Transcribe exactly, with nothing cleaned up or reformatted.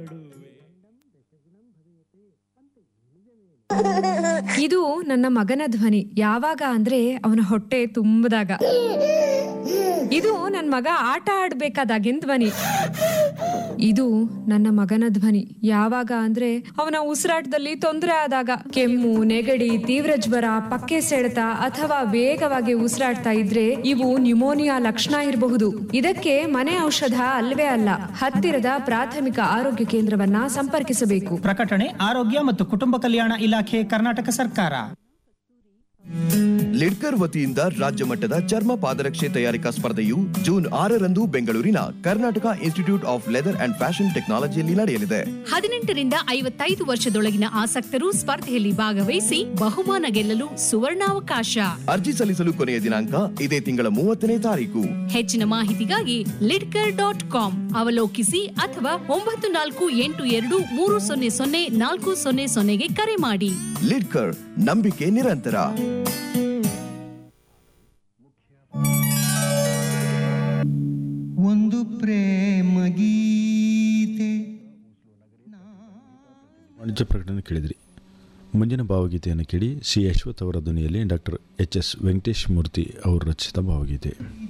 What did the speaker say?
ಇದು ನನ್ನ ಮಗನ ಧ್ವನಿ. ಯಾವಾಗ ಅಂದ್ರೆ ಅವನ ಹೊಟ್ಟೆ ತುಂಬದಾಗ. ಇದು ನನ್ನ ಮಗ ಆಟ ಆಡ್ಬೇಕಾದಾಗಿನ ಧ್ವನಿ. ಇದು ನನ್ನ ಮಗನ ಧ್ವನಿ. ಯಾವಾಗ ಅಂದ್ರೆ ಅವನ ಉಸಿರಾಟದಲ್ಲಿ ತೊಂದರೆ ಆದಾಗ, ಕೆಮ್ಮು, ನೆಗಡಿ, ತೀವ್ರ ಜ್ವರ, ಪಕ್ಕೆ ಸೆಳೆತ ಅಥವಾ ವೇಗವಾಗಿ ಉಸಿರಾಡ್ತಾ ಇದ್ರೆ ಇವು ನ್ಯುಮೋನಿಯಾ ಲಕ್ಷಣ ಇರಬಹುದು. ಇದಕ್ಕೆ ಮನೆ ಔಷಧ ಅಲ್ವೇ ಅಲ್ಲ. ಹತ್ತಿರದ ಪ್ರಾಥಮಿಕ ಆರೋಗ್ಯ ಕೇಂದ್ರವನ್ನ ಸಂಪರ್ಕಿಸಬೇಕು. ಪ್ರಕಟಣೆ ಆರೋಗ್ಯ ಮತ್ತು ಕುಟುಂಬ ಕಲ್ಯಾಣ ಇಲಾಖೆ, ಕರ್ನಾಟಕ ಸರ್ಕಾರ. ಲಿಡ್ಕರ್ ವತಿಯಿಂದ ರಾಜ್ಯ ಮಟ್ಟದ ಚರ್ಮ ಪಾದರಕ್ಷೆ ತಯಾರಿಕಾ ಸ್ಪರ್ಧೆಯು ಜೂನ್ ಆರರಂದು ಬೆಂಗಳೂರಿನ Karnataka institute of leather and fashion ಟೆಕ್ನಾಲಜಿಯಲ್ಲಿ ನಡೆಯಲಿದೆ. ಹದಿನೆಂಟರಿಂದ ಐವತ್ತೈದು ವರ್ಷದೊಳಗಿನ ಆಸಕ್ತರು ಸ್ಪರ್ಧೆಯಲ್ಲಿ ಭಾಗವಹಿಸಿ ಬಹುಮಾನ ಗೆಲ್ಲಲು ಸುವರ್ಣಾವಕಾಶ. ಅರ್ಜಿ ಸಲ್ಲಿಸಲು ಕೊನೆಯ ದಿನಾಂಕ ಇದೇ ತಿಂಗಳ ಮೂವತ್ತನೇ ತಾರೀಕು. ಹೆಚ್ಚಿನ ಮಾಹಿತಿಗಾಗಿ ಲಿಡ್ಕರ್ ಡಾಟ್ ಕಾಮ್ ಅವಲೋಕಿಸಿ ಅಥವಾ ಒಂಬತ್ತು ನಾಲ್ಕು ಎಂಟು ಎರಡು ಮೂರು ಸೊನ್ನೆ ಸೊನ್ನೆ ನಾಲ್ಕು ಸೊನ್ನೆ ಸೊನ್ನೆಗೆ ಕರೆ ಮಾಡಿ. ಲಿಡ್ಕರ್, ನಂಬಿಕೆ ನಿರಂತರ. ಒಂದು ಪ್ರೇಮ ಗೀತೆ. ವಾಣಿಜ್ಯ ಪ್ರಕಟಣೆ ಕೇಳಿದ್ರಿ. ಮುಂದಿನ ಭಾವಗೀತೆಯನ್ನು ಕೇಳಿ ಸಿ ಅಶ್ವಥ್ ಅವರ ಧ್ವನಿಯಲ್ಲಿ ಡಾಕ್ಟರ್ ಎಚ್ ಎಸ್ ವೆಂಕಟೇಶ್ ಮೂರ್ತಿ ಅವರು ರಚಿಸಿದ ಭಾವಗೀತೆ.